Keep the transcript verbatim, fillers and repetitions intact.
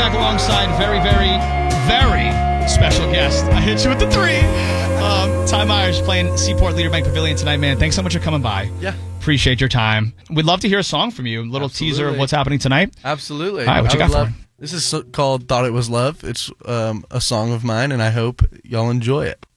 back alongside very, very, very special guest. I hit you with the three. Um, Ty Myers playing Seaport Leader Bank Pavilion tonight, man. Thanks so much for coming by. Yeah. Appreciate your time. We'd love to hear a song from you. A little Absolutely. teaser of what's happening tonight. Absolutely. All right, what you I got would for love, me? This is so- called Thought It Was Love. It's um, a song of mine, and I hope y'all enjoy it.